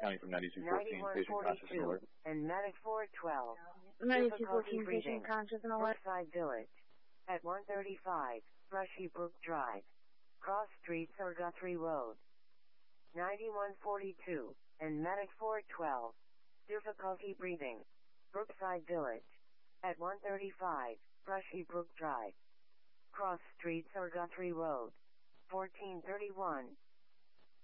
counting from 9214, patient conscious and 9142 alert. and Medic 412. 9214, patient conscious and alert. Brookside Village. At 135, Brushy Brook Drive. Cross Streets or Guthrie Road. 9142 and Medic 412. Difficulty breathing. Brookside Village. At 135, Brushy Brook Drive. Cross Streets or Guthrie Road. 1431,